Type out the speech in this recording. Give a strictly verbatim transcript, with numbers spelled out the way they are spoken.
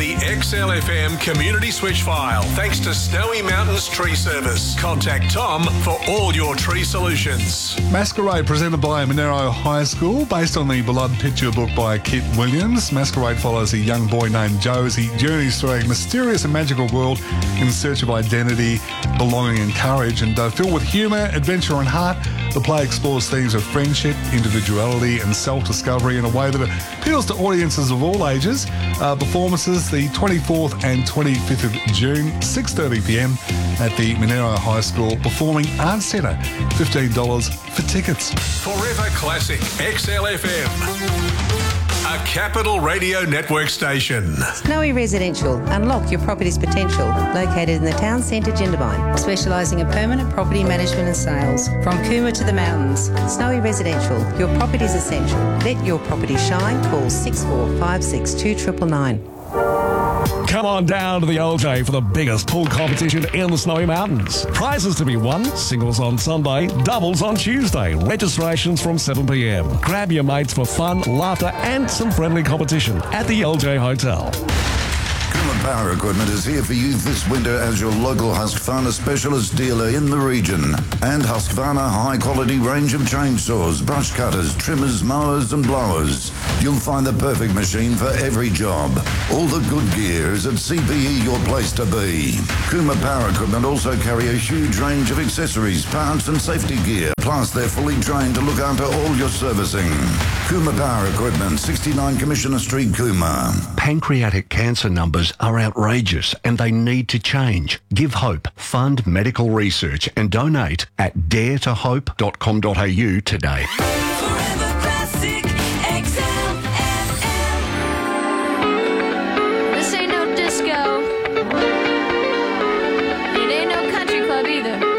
the X L F M community switch file thanks to Snowy Mountains Tree Service. Contact Tom for all your tree solutions. Masquerade presented by Monero High School, based on the beloved picture book by Kit Williams. Masquerade follows a young boy named Joe as he journeys through a mysterious and magical world in search of identity, belonging and courage. And uh, filled with humour, adventure and heart, the play explores themes of friendship, individuality and self-discovery in a way that appeals to audiences of all ages. Uh, performances the twenty-fourth and twenty-fifth of June, six thirty p m at the Monero High School Performing Arts Centre. fifteen dollars for tickets. Forever Classic X L F M, a Capital Radio Network station. Snowy Residential. Unlock your property's potential. Located in the town centre, Jindabyne. Specialising in permanent property management and sales. From Cooma to the mountains. Snowy Residential. Your property's essential. Let your property shine. Call six four five six two nine nine nine. Come on down to the L J for the biggest pool competition in the Snowy Mountains. Prizes to be won, singles on Sunday, doubles on Tuesday. Registrations from seven p m. Grab your mates for fun, laughter and some friendly competition at the L J Hotel. Cooma Power Equipment is here for you this winter as your local Husqvarna specialist dealer in the region. And Husqvarna high-quality range of chainsaws, brush cutters, trimmers, mowers and blowers. You'll find the perfect machine for every job. All the good gear is at C P E, your place to be. Cooma Power Equipment also carry a huge range of accessories, parts and safety gear. Plus, they're fully trained to look after all your servicing. Cooma Power Equipment, sixty-nine Commissioner Street, Cooma. Pancreatic cancer numbers are outrageous and they need to change. Give hope, fund medical research and donate at dare to hope dot com dot a u today. Forever Classic X L F M. This ain't no disco. It ain't no country club either.